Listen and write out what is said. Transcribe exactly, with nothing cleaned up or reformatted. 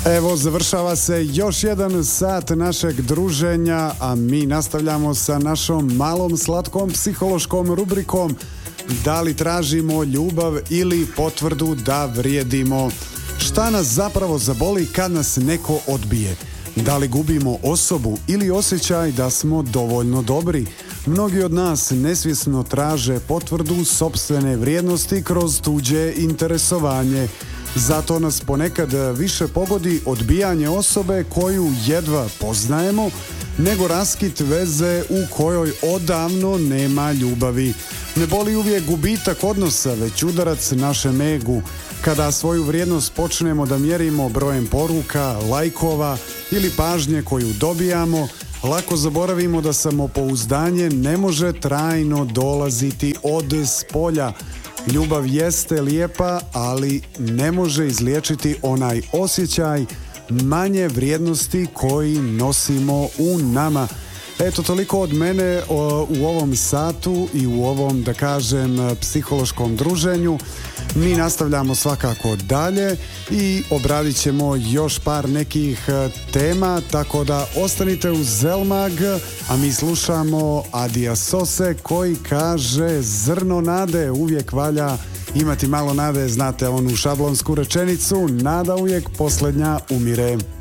Evo, završava se još jedan sat našeg druženja, a mi nastavljamo sa našom malom slatkom psihološkom rubrikom Da li tražimo ljubav ili potvrdu da vrijedimo? Šta nas zapravo zaboli kad nas neko odbije? Da li gubimo osobu ili osjećaj da smo dovoljno dobri? Mnogi od nas nesvjesno traže potvrdu sopstvene vrijednosti kroz tuđe interesovanje. Zato nas ponekad više pogodi odbijanje osobe koju jedva poznajemo, nego raskid veze u kojoj odavno nema ljubavi. Ne boli uvijek gubitak odnosa, već udarac našem egu. Kada svoju vrijednost počnemo da mjerimo brojem poruka, lajkova ili pažnje koju dobijamo, lako zaboravimo da samopouzdanje ne može trajno dolaziti od spolja. Ljubav jeste lijepa, ali ne može izliječiti onaj osjećaj manje vrijednosti koji nosimo u nama. Eto, toliko od mene o, u ovom satu i u ovom, da kažem, psihološkom druženju. Mi nastavljamo svakako dalje i obradit ćemo još par nekih tema, tako da ostanite uz Zelmag, a mi slušamo Adija Sose koji kaže zrno nade, uvijek valja imati malo nade, znate onu šablonsku rečenicu, nada uvijek posljednja umire.